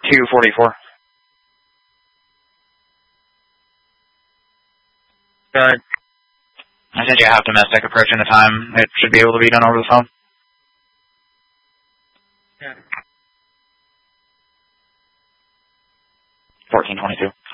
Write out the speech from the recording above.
244. Go ahead. I sent you a half domestic approaching the time. It should be able to be done over the phone. Yeah. 1422.